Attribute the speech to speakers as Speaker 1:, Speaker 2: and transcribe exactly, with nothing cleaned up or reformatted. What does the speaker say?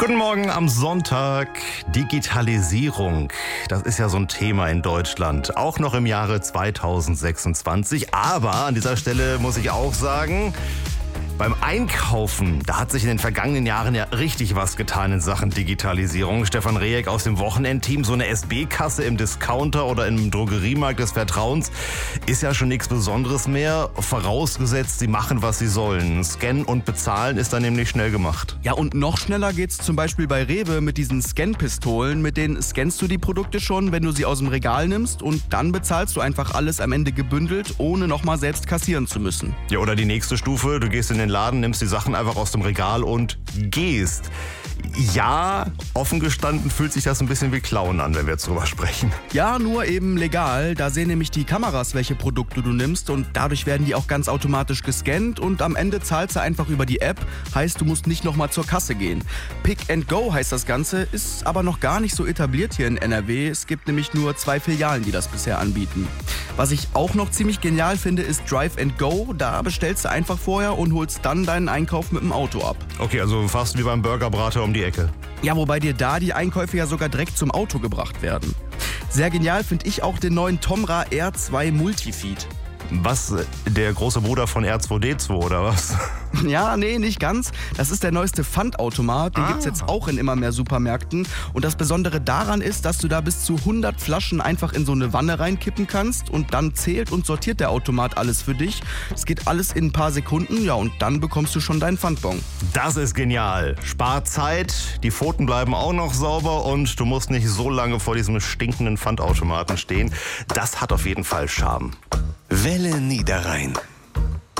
Speaker 1: Guten Morgen am Sonntag. Digitalisierung, das ist ja so ein Thema in Deutschland, auch noch im Jahre zweitausendsechsundzwanzig. Aber an dieser Stelle muss ich auch sagen, beim Einkaufen, da hat sich in den vergangenen Jahren ja richtig was getan in Sachen Digitalisierung. Stefan Rehek aus dem Wochenendteam, so eine S B-Kasse im Discounter oder im Drogeriemarkt des Vertrauens ist ja schon nichts Besonderes mehr, vorausgesetzt, sie machen, was sie sollen. Scannen und bezahlen ist dann nämlich schnell gemacht.
Speaker 2: Ja, und noch schneller geht's zum Beispiel bei Rewe mit diesen Scan-Pistolen. Mit denen scannst du die Produkte schon, wenn du sie aus dem Regal nimmst, und dann bezahlst du einfach alles am Ende gebündelt, ohne nochmal selbst kassieren zu müssen.
Speaker 1: Ja, oder die nächste Stufe, du gehst in den Laden, nimmst die Sachen einfach aus dem Regal und gehst. Ja, offen gestanden fühlt sich das ein bisschen wie Klauen an, wenn wir jetzt drüber sprechen.
Speaker 2: Ja, nur eben legal. Da sehen nämlich die Kameras, welche Produkte du nimmst, und dadurch werden die auch ganz automatisch gescannt und am Ende zahlst du einfach über die App. Heißt, du musst nicht nochmal zur Kasse gehen. Pick and Go heißt das Ganze, ist aber noch gar nicht so etabliert hier in N R W. Es gibt nämlich nur zwei Filialen, die das bisher anbieten. Was ich auch noch ziemlich genial finde, ist Drive and Go. Da bestellst du einfach vorher und holst dann deinen Einkauf mit dem Auto ab.
Speaker 1: Okay, also fast wie beim Burgerbrater um die Ecke.
Speaker 2: Ja, wobei dir da die Einkäufe ja sogar direkt zum Auto gebracht werden. Sehr genial finde ich auch den neuen Tomra R zwei Multifeed.
Speaker 1: Was, der große Bruder von R zwei D zwei oder was?
Speaker 2: Ja, nee, nicht ganz. Das ist der neueste Pfandautomat. Den
Speaker 1: Ah.
Speaker 2: gibt's jetzt auch in immer mehr Supermärkten. Und das Besondere daran ist, dass du da bis zu hundert Flaschen einfach in so eine Wanne reinkippen kannst und dann zählt und sortiert der Automat alles für dich. Es geht alles in ein paar Sekunden, ja, und dann bekommst du schon deinen Pfandbon.
Speaker 1: Das ist genial. Spart Zeit, die Pfoten bleiben auch noch sauber und du musst nicht so lange vor diesem stinkenden Pfandautomaten stehen. Das hat auf jeden Fall Charme.
Speaker 3: Welle Niederrhein.